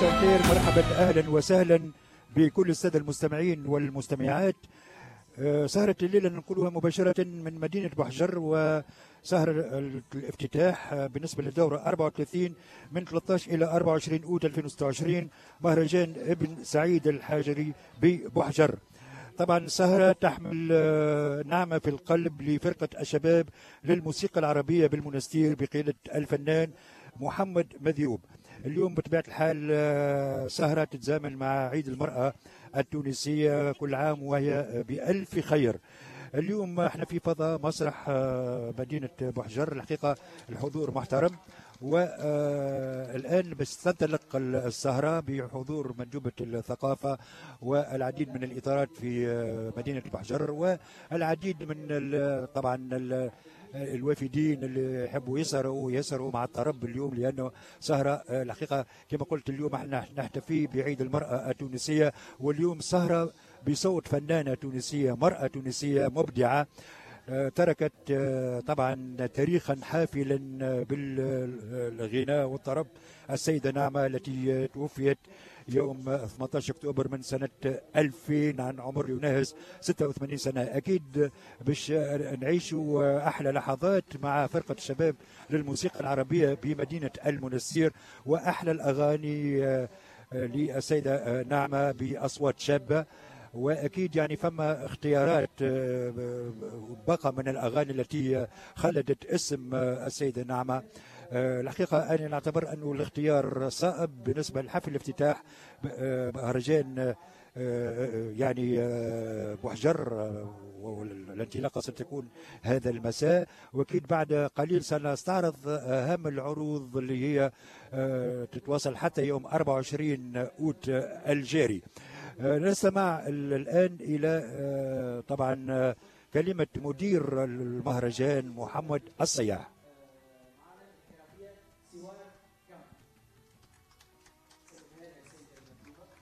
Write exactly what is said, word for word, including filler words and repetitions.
مساء الخير، مرحبا اهلا وسهلا بكل الساده المستمعين والمستمعات. سهرة الليلة ننقلها مباشرة من مدينة بوحجر، وسهرة الافتتاح بالنسبة للدورة أربعة وثلاثين من ثلاثة عشر إلى أربعة وعشرين أوت ألفين وستة وعشرين، مهرجان ابن سعيد الحجري ببوحجر. طبعا سهرة تحمل نعمة في القلب لفرقة الشباب للموسيقى العربية بالمنستير بقيادة الفنان محمد مذيوب. اليوم بطبيعة الحال سهرة تتزامن مع عيد المرأة التونسية، كل عام وهي بألف خير. اليوم احنا في فضاء مسرح مدينة بوحجر، الحقيقة الحضور محترم، والآن بس تنطلق السهرة بحضور مندوبة الثقافة والعديد من الإطارات في مدينة بوحجر، والعديد من طبعا الوافدين اللي يحبوا يسهروا يسهروا مع الطرب اليوم، لانه سهره الحقيقه كما قلت اليوم احنا نحتفي بعيد المراه التونسيه، واليوم سهره بصوت فنانه تونسيه، مراه تونسيه مبدعه تركت طبعا تاريخا حافلا بالغناء والطرب، السيده نعمه التي توفيت يوم ثمانية عشر أكتوبر من سنة ألفين عن عمر يناهز ستة وثمانين سنة. أكيد باش نعيشوا أحلى لحظات مع فرقة الشباب للموسيقى العربية بمدينة المنستير، وأحلى الأغاني للسيدة نعمة بأصوات شابة، واكيد يعني فما اختيارات بقى من الاغاني التي خلدت اسم السيده نعمه. الحقيقه انا نعتبر انه الاختيار صائب بالنسبه لحفل الافتتاح مهرجان يعني بوحجر، والانطلاقه ستكون هذا المساء، واكيد بعد قليل سنستعرض اهم العروض اللي هي تتواصل حتى يوم أربعة وعشرين أوت الجاري. نستمع الآن إلى طبعا كلمة مدير المهرجان محمد الصياح.